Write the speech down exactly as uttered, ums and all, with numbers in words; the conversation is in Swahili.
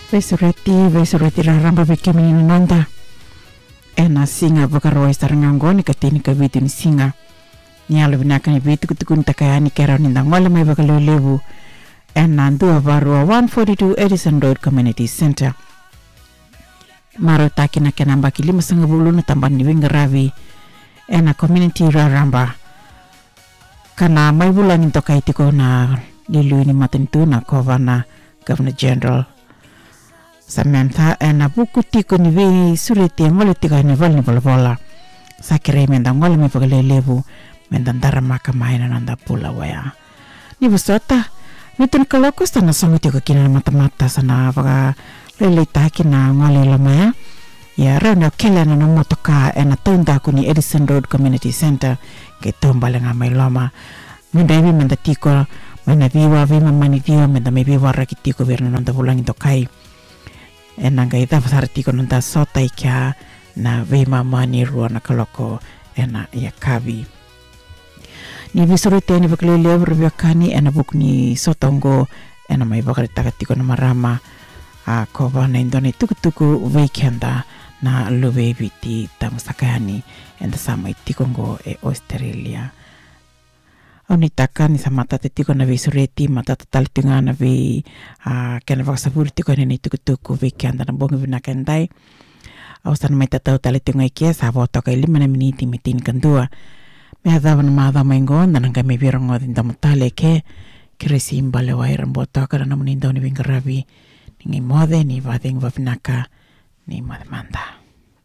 Vesureti, vesureti raramba vikimini nanda. Ena singa vakaroa sarangangoni katini ka vitu ni singa. Ni alu binaka ni vitu kutukun takayani kera ninda ngole mai vakalelevu. Ena ndua varua one forty-two Edison Road Community Center. Maro taki na kenamba kilima sanga bulu na tambani winga ravi. Ena community raramba. Kana mai bulangin toka itiko na lilu ni matintu na kovana Governor General Samantha ena buku tiko ni vi sureti ngole tika ni val ni bola sakire menda ngole me pagale levu menda ndara maka maina nanda pula waya ni busota mitun kaloko stana songo tiko kina mata-mata sana vaga lele taki na ngole lamaya ya rana kela na motoka ena tenda kuni Edison Road Community Center ke tombala nga mai lama menda vi menda tiko mena viwa vi mani viwa menda me viwa rakitiko verna nanda bulang tokai ena ga ita fasarti ko nanda sota ikia na vema mani rua na kaloko ena ya kavi ni visurite ni baklele berbiakani ena bukni sotongo ena mai bakarita katiko na marama a kova na indone tukutuku weekenda na luwe biti tamusakani enda sama itikongo e Australia Onitaka ni samata tiko na visureti mata total tinga na vi uh, kena vakasaburi tiko na tukutuku weekend na bongi vina kendai ausan mai tatau tali tinga ikia sabo toka lima na miniti mitin kandua me adava na maadha maingon na nanga me virongo dinda mutale ke kiresi imbale wa irambo toka na muninda ni vingaravi ni mode ni vading vavinaka ni mademanda